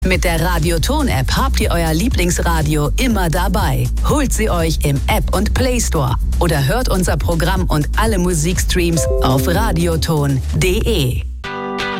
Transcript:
Mit der Radioton-App habt ihr euer Lieblingsradio immer dabei. Holt sie euch im App und Play Store oder hört unser Programm und alle Musikstreams auf radioton.de.